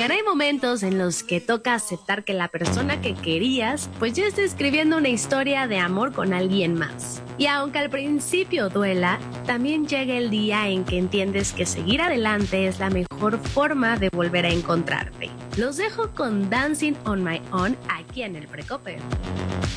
Oigan, hay momentos en los que toca aceptar que la persona que querías pues ya está escribiendo una historia de amor con alguien más. Y aunque al principio duela, también llega el día en que entiendes que seguir adelante es la mejor forma de volver a encontrarte. Los dejo con Dancing on My Own aquí en el Precope.